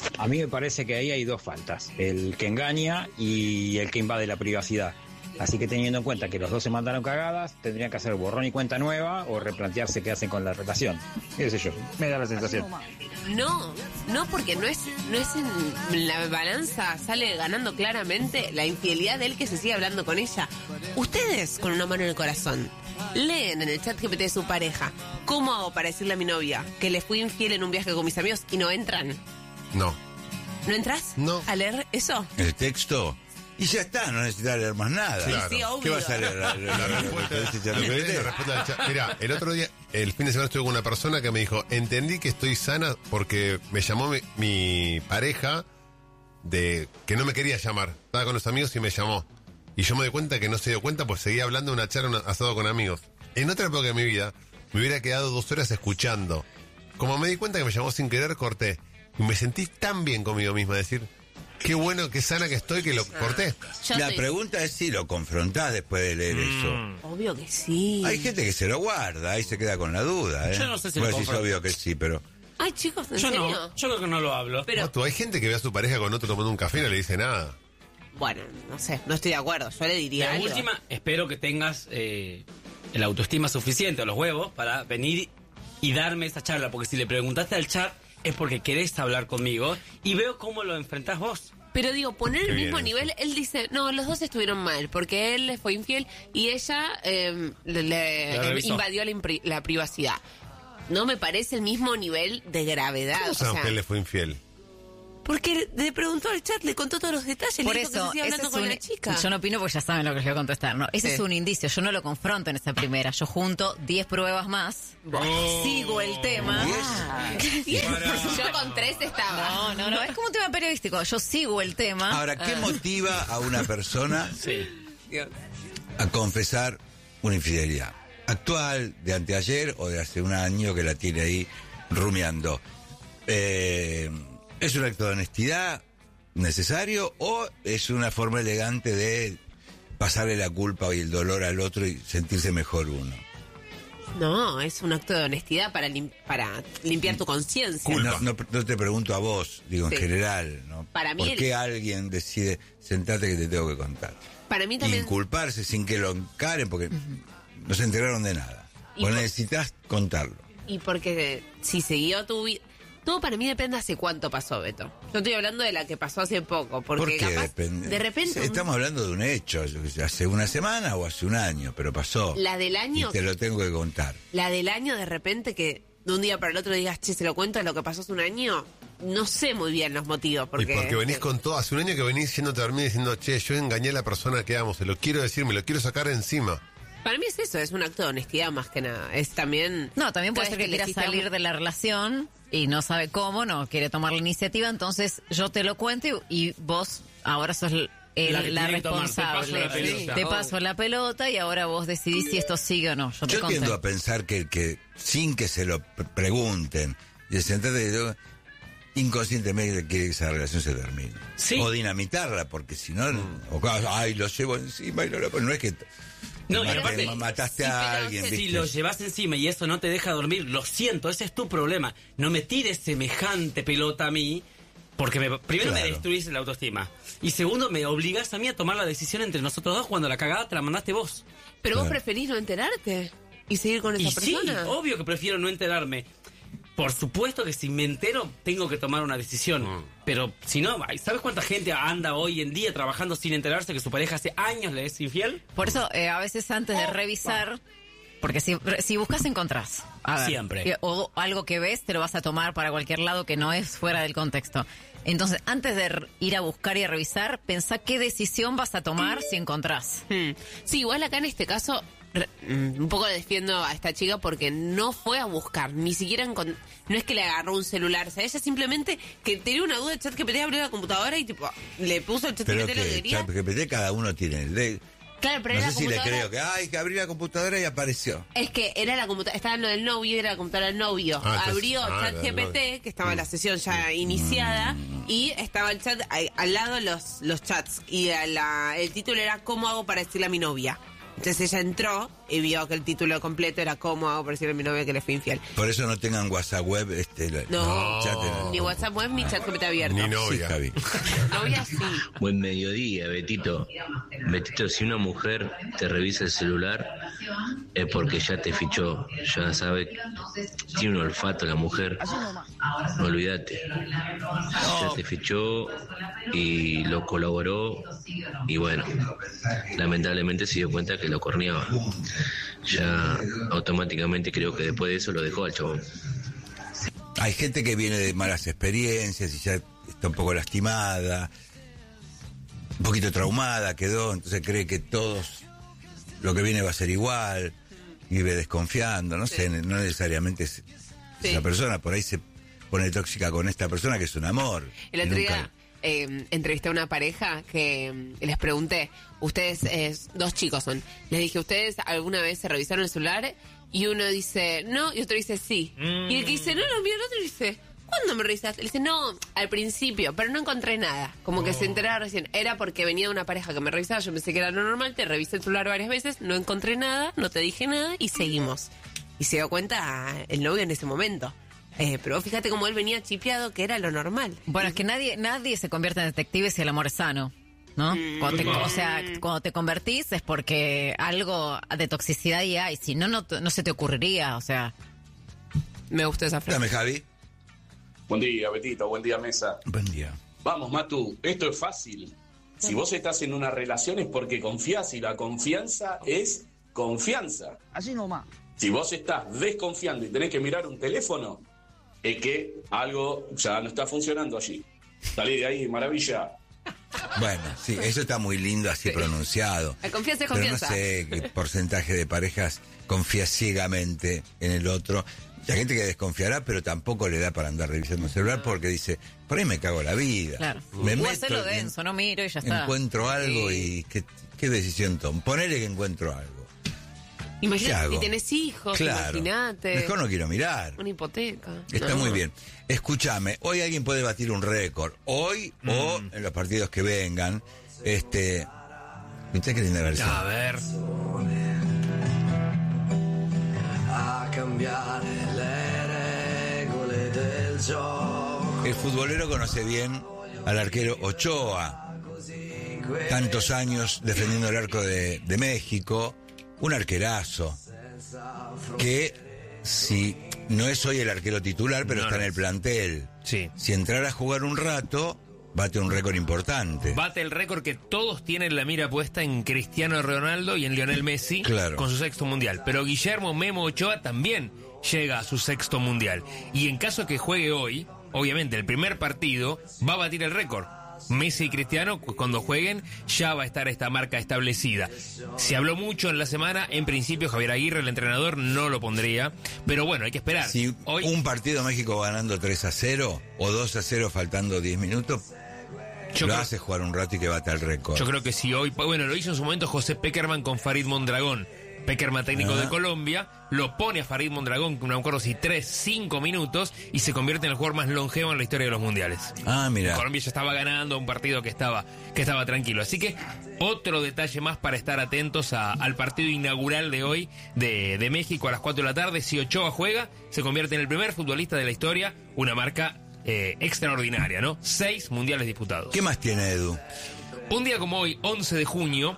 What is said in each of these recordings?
A mí me parece que ahí hay dos faltas, el que engaña y el que invade la privacidad. Así que teniendo en cuenta que los dos se mandaron cagadas, tendrían que hacer borrón y cuenta nueva o replantearse qué hacen con la relación. ¿Qué sé yo? Me da la sensación. No, porque no es en la balanza, sale ganando claramente la infidelidad de él que se sigue hablando con ella. Ustedes, con una mano en el corazón, leen en el chat GPT de su pareja, ¿cómo hago para decirle a mi novia que le fui infiel en un viaje con mis amigos y no entran? No. ¿No entras? No. ¿A leer eso? El texto. Y ya está, no necesitas leer más nada. Claro. Sí, obvio. ¿Qué vas a leer? La respuesta del chat. Mira, el otro día, el fin de semana estuve con una persona que me dijo, entendí que estoy sana porque me llamó mi pareja de que no me quería llamar. Estaba con los amigos y me llamó. Y yo me di cuenta que no se dio cuenta, pues seguía hablando de una charla, un asado con amigos. En otra época de mi vida, me hubiera quedado 2 horas escuchando. Como me di cuenta que me llamó sin querer, corté. Y me sentí tan bien conmigo misma, decir, qué bueno, qué sana que estoy, que lo corté. La pregunta es si lo confrontás después de leer eso. Obvio que sí. Hay gente que se lo guarda, ahí se queda con la duda, ¿eh? Yo no sé si Vos lo decís confronto. obvio que sí, pero... Ay, chicos, ¿en Yo serio? no, yo creo que no lo hablo. Pero, No, tú, hay gente que ve a su pareja con otro tomando un café y no le dice nada. bueno, no sé, no estoy de acuerdo. Yo le diría La algo. última, espero que tengas el autoestima suficiente o los huevos para venir y darme esa charla, porque si le preguntaste al chat es porque querés hablar conmigo y veo cómo lo enfrentás vos. Pero digo, poner Qué el bien mismo eso. nivel, él dice, no, los dos estuvieron mal, porque él le fue infiel y ella le revisó. invadió la privacidad. No me parece el mismo nivel de gravedad. ¿Cómo o sabemos sea, que él le fue infiel? porque le preguntó al chat, le contó todos los detalles, Por le dijo que eso, se sigue ese hablando es con un, la chica. yo no opino porque ya saben lo que les voy a contestar, ¿no? Ese Sí. es un indicio, yo no lo confronto en esa primera, yo junto 10 pruebas más, sigo el tema. Yo con 3 estaba. No, es como un tema periodístico, yo sigo el tema. Ahora, ¿qué motiva a una persona Sí. a confesar una infidelidad? ¿Actual, de anteayer o de hace un año que la tiene ahí rumiando? ¿Es un acto de honestidad necesario o es una forma elegante de pasarle la culpa y el dolor al otro y sentirse mejor uno? No, es un acto de honestidad para limpiar tu conciencia. No te pregunto a vos, digo Sí. en general, ¿no? Para mí ¿Por qué alguien decide sentate que te tengo que contar? Para mí también. Inculparse sin que lo encaren porque no se enteraron de nada. Y Vos por- necesitas contarlo. Y porque si siguió tu vida... Todo para mí depende hace cuánto pasó, Beto. Yo estoy hablando de la que pasó hace poco. Porque ¿Por qué capaz, depende? de repente... Estamos hablando de un hecho, yo qué sé, hace una semana o hace un año, pero pasó. La del año... Y te lo tengo que contar. La del año de repente que de un día para el otro digas, che, se lo cuento de lo que pasó hace un año. No sé muy bien los motivos. Porque, Y porque venís con todo, hace un año que venís yéndote a dormir diciendo, che, yo engañé a la persona que amo, se lo quiero decir, me lo quiero sacar encima. Para mí es eso, es un acto de honestidad más que nada. Es también... No, también puede cada ser vez que le quiera hiciste salir de la relación y no sabe cómo, no quiere tomar la iniciativa, entonces yo te lo cuento y vos ahora sos La que la tiene que tomar, responsable. te paso la pelota. Te paso la pelota y ahora vos decidís si esto sigue o no. Yo te Yo conté. tiendo a pensar que sin que se lo pregunten, de sentate y inconscientemente quiere que esa relación se termine. Sí. O dinamitarla, porque si no, ay, lo llevo encima y no es que No, y mate- aparte, mataste sí, a pero alguien, si Si ¿viste? lo llevas encima y eso no te deja dormir, lo siento, ese es tu problema. No me tires semejante pelota a mí, porque primero me Claro. destruís la autoestima. Y segundo, me obligás a mí a tomar la decisión entre nosotros dos cuando la cagada te la mandaste vos. Pero vos Claro. preferís no enterarte y seguir con esa Y sí, persona. obvio que prefiero no enterarme. Por supuesto que si me entero, tengo que tomar una decisión. Pero si no, ¿sabes cuánta gente anda hoy en día trabajando sin enterarse que su pareja hace años le es infiel? Por eso, a veces antes de revisar, porque si buscas encontrás. A ver, Siempre. O algo que ves te lo vas a tomar para cualquier lado que no es fuera del contexto. Entonces, antes de ir a buscar y a revisar, pensá qué decisión vas a tomar si encontrás. Sí, igual acá en este caso un poco defiendo a esta chica porque no fue a buscar, ni siquiera no es que le agarró un celular, o sea, ella simplemente que tenía una duda de ChatGPT, abrió la computadora y tipo le puso el Pero ChatGPT lo que que quería. ChatGPT cada uno tiene el de... Claro, pero No era sé la si le computadora. creo que abrí la computadora y apareció. Es que era la computadora, estaba en lo del novio y era la computadora del novio. Entonces, Abrió la del ChatGPT, novio. que estaba la sesión ya iniciada, y estaba el chat al lado los chats. Y el título era ¿cómo hago para decirle a mi novia? Entonces ella entró y vio que el título completo era ¿Cómo hago para decirle a mi novia que le fui infiel? Por eso no tengan WhatsApp web. No, chat ni WhatsApp web ni chat GPT abierto. Ni Sí, novia. Javi. Novia sí. Buen mediodía, Betito. Betito, si una mujer te revisa el celular es porque ya te fichó, ya sabe, tiene un olfato la mujer. No olvídate. Ya te fichó y lo colaboró y bueno, lamentablemente se dio cuenta que lo corneaba. Ya automáticamente creo que después de eso lo dejó al chabón. Hay gente que viene de malas experiencias y ya está un poco lastimada, un poquito traumada quedó, entonces cree que todos lo que viene va a ser igual, vive desconfiando, no sé, no necesariamente es esa persona, por ahí se pone tóxica con esta persona que es un amor. El otro día entrevisté a una pareja que les pregunté, ustedes, 2 chicos son, les dije, ¿ustedes alguna vez se revisaron el celular? Y uno dice, no, y otro dice, sí. Y el que dice, no, mira, el otro dice, ¿cuándo me revisaste? Le dice, no, al principio, pero no encontré nada. Como que se enteraba recién. Era porque venía de una pareja que me revisaba, yo pensé que era lo normal, te revisé el celular varias veces, no encontré nada, no te dije nada y seguimos. Y se dio cuenta el novio en ese momento. Pero fíjate cómo él venía chipeado, que era lo normal. Bueno, es que nadie se convierte en detective si el amor es sano, ¿no? Cuando te convertís es porque algo de toxicidad ya hay, si no, no se te ocurriría, o sea. Me gustó esa frase. Dame, Javi. Buen día, Betito, buen día, mesa. Buen día. Vamos, Matu, esto es fácil. Si vos estás en una relación es porque confías y la confianza es confianza. Así nomás. Si vos estás desconfiando y tenés que mirar un teléfono, es que algo ya no está funcionando allí. Salí de ahí, maravilla. Bueno, sí, eso está muy lindo así pronunciado. La confianza es Pero confianza. no sé qué porcentaje de parejas confía ciegamente en el otro. Hay gente que desconfiará, pero tampoco le da para andar revisando el celular porque dice, por ahí me cago la vida. Claro. Me O meto hacerlo y denso, no miro y ya está. encuentro algo y ¿qué decisión tomo? Ponele que encuentro algo. ¿Qué Imagínate, hago? si tenés hijos, Claro. imagínate. Mejor no quiero mirar. Una hipoteca. Está muy bien. Escúchame, hoy alguien puede batir un récord. Hoy o en los partidos que vengan. Mirá qué linda versión. A ver. El futbolero conoce bien al arquero Ochoa. Tantos años defendiendo el arco de México. Un arquerazo. Que si no es hoy el arquero titular, pero está en el plantel. Sí. Si entrara a jugar un rato, bate un récord importante. Bate el récord que todos tienen la mira puesta en Cristiano Ronaldo y en Lionel Messi, Claro. con su 6º mundial. Pero Guillermo Memo Ochoa también llega a su 6º mundial. Y en caso que juegue hoy, obviamente el primer partido va a batir el récord. Messi y Cristiano, cuando jueguen, ya va a estar esta marca establecida. Se habló mucho en la semana, en principio Javier Aguirre, el entrenador, no lo pondría, pero bueno, hay que esperar. Si Hoy, un partido México ganando 3-0 o 2-0 faltando 10 minutos, Yo lo creo- hace jugar un rato y que bata el récord. yo creo que si hoy, bueno, lo hizo en su momento José Peckerman con Farid Mondragón. Peckerman, técnico de Colombia, lo pone a Farid Mondragón, no me acuerdo si 3-5 minutos, y se convierte en el jugador más longevo en la historia de los mundiales. Ah, mira. Colombia ya estaba ganando un partido que estaba tranquilo. Así que otro detalle más para estar atentos al partido inaugural de hoy de México a las 4 de la tarde. Si Ochoa juega, se convierte en el primer futbolista de la historia, una marca extraordinaria, ¿no? 6 mundiales disputados. ¿Qué más tiene Edu? Un día como hoy, 11 de junio,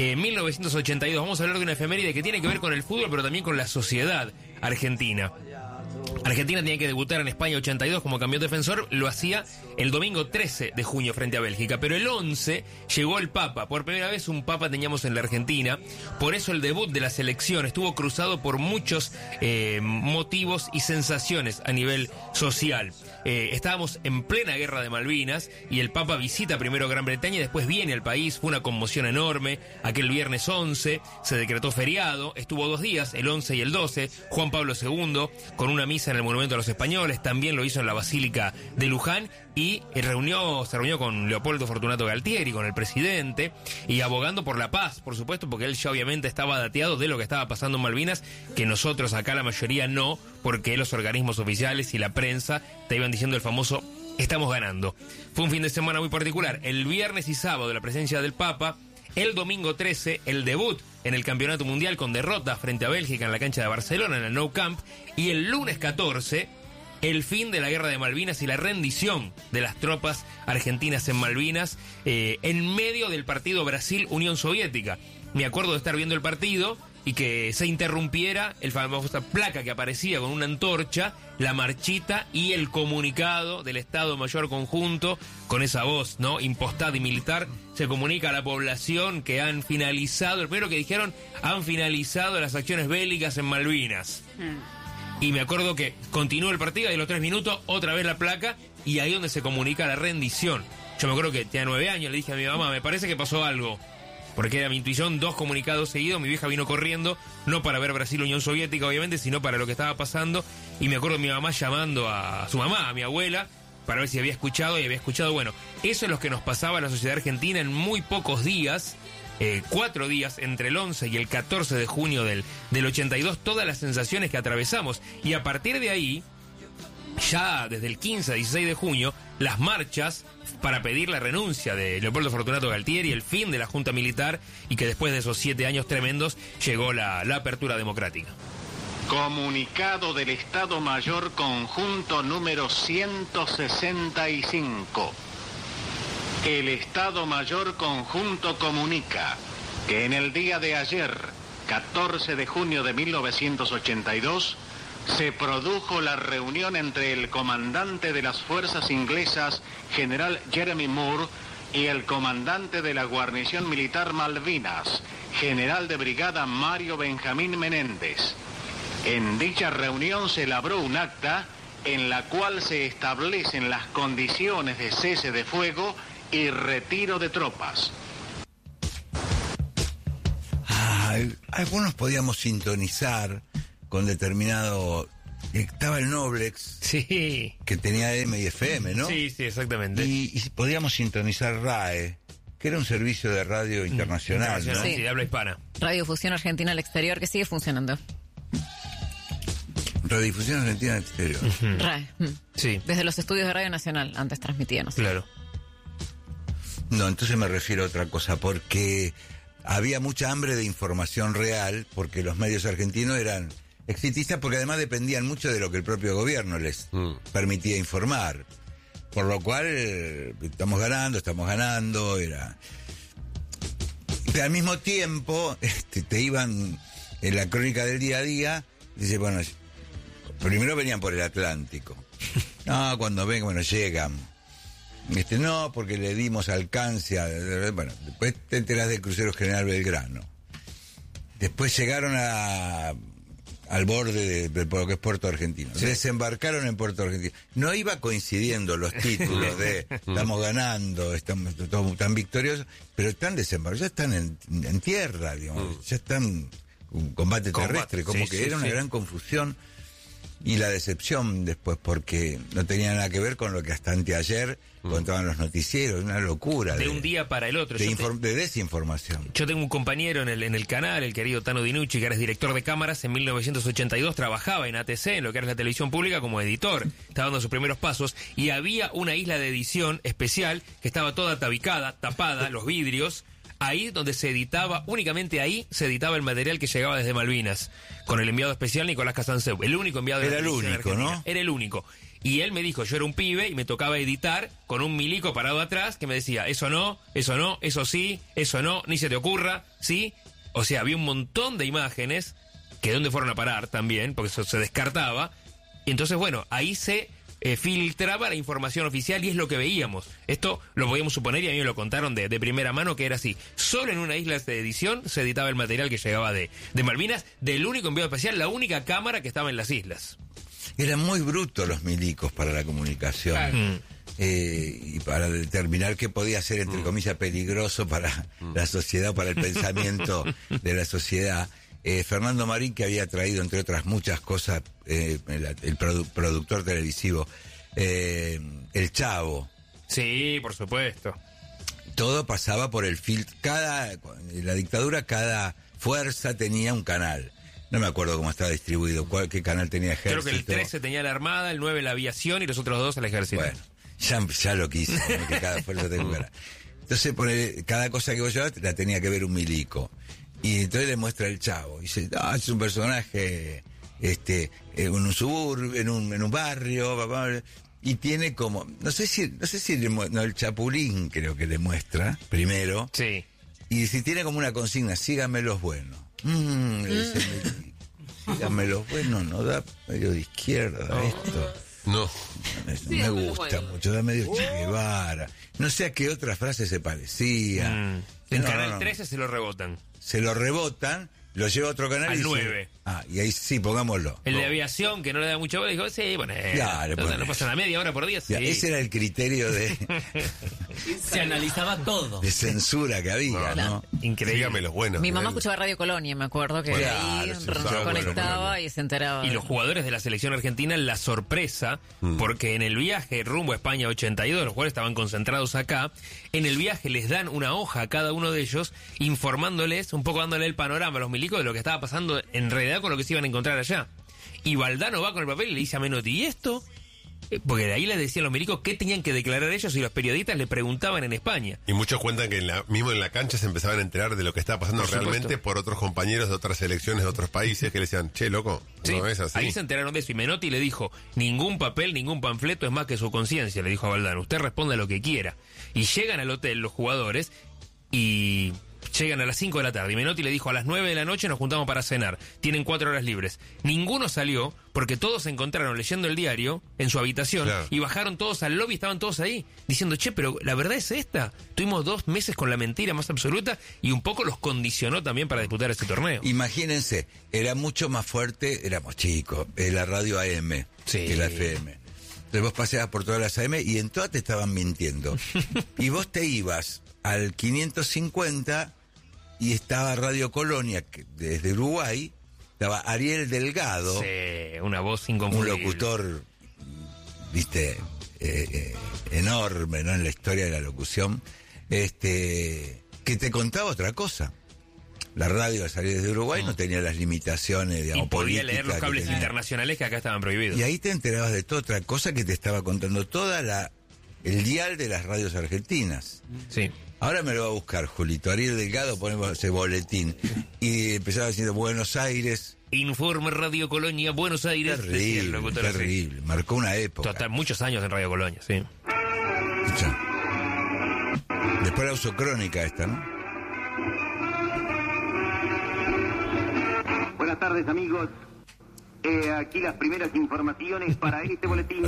1982, vamos a hablar de una efeméride que tiene que ver con el fútbol, pero también con la sociedad argentina. Argentina tenía que debutar en España 82 como campeón defensor, lo hacía el domingo 13 de junio frente a Bélgica, pero el 11 llegó el Papa, por primera vez un Papa teníamos en la Argentina, por eso el debut de la selección estuvo cruzado por muchos motivos y sensaciones a nivel social. Estábamos en plena guerra de Malvinas y el Papa visita primero Gran Bretaña y después viene al país, fue una conmoción enorme, aquel viernes 11 se decretó feriado, estuvo 2 días, el 11 y el 12, Juan Pablo II con una misa en el Monumento a los Españoles, también lo hizo en la Basílica de Luján y se reunió con Leopoldo Fortunato Galtieri, con el presidente, y abogando por la paz, por supuesto, porque él ya obviamente estaba dateado de lo que estaba pasando en Malvinas, que nosotros acá la mayoría no, porque los organismos oficiales y la prensa te iban diciendo el famoso estamos ganando. Fue un fin de semana muy particular. El viernes y sábado la presencia del Papa, El domingo 13, el debut en el Campeonato Mundial con derrota frente a Bélgica en la cancha de Barcelona, en el Nou Camp. Y el lunes 14, el fin de la Guerra de Malvinas y la rendición de las tropas argentinas en Malvinas, en medio del partido Brasil-Unión Soviética. Me acuerdo de estar viendo el partido y que se interrumpiera el famosa placa que aparecía con una antorcha, la marchita y el comunicado del Estado Mayor Conjunto, con esa voz, ¿no?, impostada y militar. Se comunica a la población que han finalizado, el primero que dijeron, han finalizado las acciones bélicas en Malvinas. Y me acuerdo que continuó el partido y a los 3 minutos otra vez la placa, y ahí donde se comunica la rendición. Yo me acuerdo que tenía 9 años, le dije a mi mamá, me parece que pasó algo. Porque era mi intuición, 2 comunicados seguidos, mi vieja vino corriendo, no para ver Brasil-Unión Soviética, obviamente, sino para lo que estaba pasando, y me acuerdo de mi mamá llamando a su mamá, a mi abuela, para ver si había escuchado, y había escuchado. Bueno, eso es lo que nos pasaba a la sociedad argentina en muy pocos días, 4 días, entre el 11 y el 14 de junio del 82, todas las sensaciones que atravesamos, y a partir de ahí, ya desde el 15 a 16 de junio, las marchas para pedir la renuncia de Leopoldo Fortunato Galtieri, el fin de la Junta Militar, y que después de esos 7 años tremendos llegó la apertura democrática. Comunicado del Estado Mayor Conjunto número 165. El Estado Mayor Conjunto comunica que en el día de ayer, 14 de junio de 1982, se produjo la reunión entre el comandante de las fuerzas inglesas, general Jeremy Moore, y el comandante de la guarnición militar Malvinas, general de brigada Mario Benjamín Menéndez. En dicha reunión se elaboró un acta en la cual se establecen las condiciones de cese de fuego y retiro de tropas. Algunos podíamos sintonizar con determinado... Estaba el Noblex, sí, que tenía M y FM, ¿no? Sí, exactamente. Y podíamos sintonizar RAE, que era un servicio de radio internacional, ¿no? Sí, de habla hispana. Radiodifusión Argentina al Exterior, que sigue funcionando. Radiodifusión Argentina al Exterior. RAE. Sí. Desde los estudios de Radio Nacional, antes transmitíamos. Claro. No, entonces me refiero a otra cosa, porque había mucha hambre de información real, porque los medios argentinos eran exitistas, porque además dependían mucho de lo que el propio gobierno les permitía informar. Por lo cual, estamos ganando, era... Pero al mismo tiempo, te iban en la crónica del día a día, dice, bueno, primero venían por el Atlántico. No, cuando ven, bueno, llegan. No, porque le dimos alcance a... Bueno, después te enterás del crucero General Belgrano. Después llegaron al borde de lo que es Puerto Argentino. Sí. Desembarcaron en Puerto Argentino. No iba coincidiendo los títulos de estamos ganando, estamos tan victoriosos, pero están desembarcados, ya están en tierra, digamos, ya están un combate terrestre, como que era una gran confusión. Y la decepción después, porque no tenía nada que ver con lo que hasta anteayer contaban los noticieros, una locura. De un día para el otro. De desinformación. Yo tengo un compañero en el canal, el querido Tano Dinucci, que era director de cámaras. En 1982 trabajaba en ATC, en lo que era la televisión pública, como editor. Estaba dando sus primeros pasos. Y había una isla de edición especial que estaba toda tabicada, tapada, los vidrios. Ahí donde se editaba, únicamente ahí se editaba el material que llegaba desde Malvinas, con el enviado especial Nicolás Casanseu, el único enviado de Era el único, ¿no? Era el único. Y él me dijo, yo era un pibe y me tocaba editar con un milico parado atrás que me decía, eso no, eso sí, eso no, ni se te ocurra, ¿sí? O sea, había un montón de imágenes que dónde fueron a parar también, porque eso se descartaba. Y entonces, bueno, ahí se... filtraba la información oficial y es lo que veíamos. Esto lo podíamos suponer y a mí me lo contaron de primera mano que era así. Solo en una isla de edición se editaba el material que llegaba de Malvinas, del único enviado especial, la única cámara que estaba en las islas. Eran muy brutos los milicos para la comunicación. Claro. Y para determinar qué podía ser, entre comillas, peligroso para la sociedad, para el pensamiento de la sociedad. Fernando Marín, que había traído, entre otras muchas cosas, el productor televisivo, El Chavo. Sí, por supuesto. Todo pasaba por el filtro. En la dictadura, cada fuerza tenía un canal. No me acuerdo cómo estaba distribuido, qué canal tenía Ejército. Creo que el 13 tenía la Armada, el 9 la Aviación y los otros 2 el Ejército. Bueno, ya lo quise, que cada fuerza tenga un canal. Entonces cada cosa que vos llevabas la tenía que ver un milico. Y entonces le muestra el chavo. Y dice, es un personaje en un suburbio, en un barrio, papá. Y tiene como, no sé si el Chapulín creo que le muestra primero. Sí. Y si tiene como una consigna, síganme los buenos. Le dice, síganme los buenos, no da medio de izquierda esto. No. Me gusta mucho, da medio Che Guevara. No sé a qué otra frase se parecía. En Canal 13 se lo rebotan. Se lo rebotan, lo lleva a otro canal. Al 9. Y ahí sí, pongámoslo. El de aviación, que no le da mucho bola, dijo, sí, bueno, claro, no pasa nada, media hora por día. Sí. Ese era el criterio de... Se analizaba todo. De censura que había, ¿no? Increíble. Dígame los buenos. Mi mamá escuchaba Radio Colonia, me acuerdo que ahí conectaba y se enteraba. Y los jugadores de la selección argentina, la sorpresa, porque en el viaje rumbo a España 82, los jugadores estaban concentrados acá, en el viaje les dan una hoja a cada uno de ellos, informándoles, un poco dándole el panorama a los milicos de lo que estaba pasando en realidad con lo que se iban a encontrar allá. Y Valdano va con el papel y le dice a Menotti, ¿y esto? Porque de ahí les decían los milicos qué tenían que declarar ellos y los periodistas le preguntaban en España. Y muchos cuentan que mismo en la cancha se empezaban a enterar de lo que estaba pasando realmente por otros compañeros de otras selecciones de otros países que le decían, che, loco, sí, no es así. Ahí se enteraron de eso y Menotti le dijo, ningún papel, ningún panfleto es más que su conciencia, le dijo a Valdano, usted responde a lo que quiera. Y llegan al hotel los jugadores y... llegan a las 5 de la tarde y Menotti le dijo a las 9 de la noche nos juntamos para cenar, tienen 4 horas libres. Ninguno salió porque todos se encontraron leyendo el diario en su habitación, claro, y bajaron todos al lobby, estaban todos ahí diciendo, che, pero la verdad es esta. Tuvimos 2 meses con la mentira más absoluta y un poco los condicionó también para disputar este torneo. Imagínense, era mucho más fuerte, éramos chicos, la radio AM que la FM. Entonces vos paseabas por todas las AM y en todas te estaban mintiendo. Y vos te ibas al 550 y estaba Radio Colonia, que desde Uruguay, estaba Ariel Delgado. Sí, una voz inconfundible. Un locutor, viste, enorme, ¿no? En la historia de la locución, que te contaba otra cosa. La radio al salir desde Uruguay no tenía las limitaciones, digamos, y podía políticas leer los cables internacionales que acá estaban prohibidos. Y ahí te enterabas de toda otra cosa que te estaba contando el dial de las radios argentinas. Sí. Ahora me lo va a buscar, Julito. Ariel Delgado, ponemos ese boletín. Y empezaba diciendo Buenos Aires. Informe Radio Colonia, Buenos Aires. Terrible, terrible. Marcó una época. Total, muchos años en Radio Colonia, sí. Escucha. Después la Usocrónica esta, ¿no? Buenas tardes, amigos. Aquí las primeras informaciones para este boletín.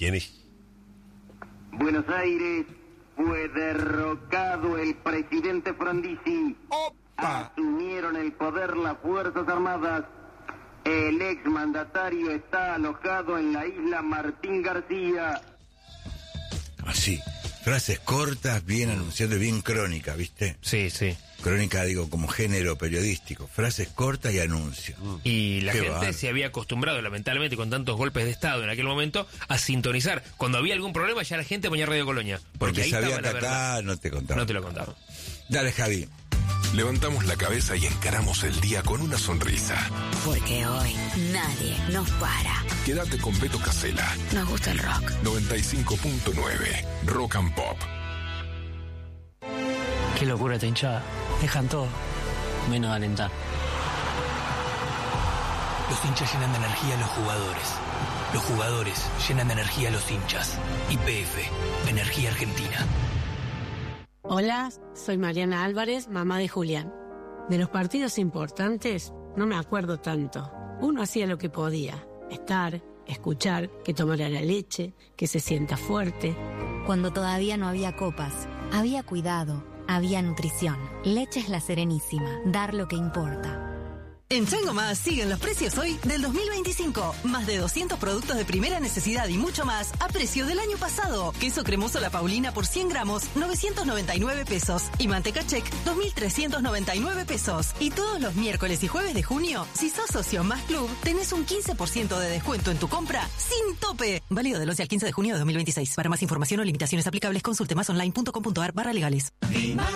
Buenos Aires... fue derrocado el presidente Frondizi. ¡Opa! Asumieron el poder las Fuerzas Armadas. El exmandatario está alojado en la isla Martín García. Así, frases cortas, bien anunciadas, bien crónica, ¿viste? Sí, sí. Crónica, digo, como género periodístico. Frases cortas y anuncios. Y la gente se había acostumbrado, lamentablemente, con tantos golpes de Estado en aquel momento, a sintonizar. Cuando había algún problema, ya la gente ponía Radio Colonia. Porque ahí sabía estaba que acá no te contaba. No te lo contaba. Dale, Javi. Levantamos la cabeza y encaramos el día con una sonrisa. Porque hoy nadie nos para. Quédate con Beto Casella. Nos gusta el rock. 95.9 Rock and Pop. Qué locura esta hinchada. Dejan todo, menos de alentar. Los hinchas llenan de energía a los jugadores. Los jugadores llenan de energía a los hinchas. YPF, Energía Argentina. Hola, soy Mariana Álvarez, mamá de Julián. De los partidos importantes no me acuerdo tanto. Uno hacía lo que podía. Estar, escuchar, que tomara la leche, que se sienta fuerte. Cuando todavía no había copas, había cuidado, había nutrición. Leches La Serenísima, dar lo que importa. En Chango Más siguen los precios hoy del 2025. Más de 200 productos de primera necesidad y mucho más a precio del año pasado. Queso cremoso La Paulina por 100 gramos, 999 pesos. Y manteca Check, 2.399 pesos. Y todos los miércoles y jueves de junio, si sos socio Más Club, tenés un 15% de descuento en tu compra sin tope. Válido del 11 al 15 de junio de 2026. Para más información o limitaciones aplicables, consulte másonline.com.ar/legales.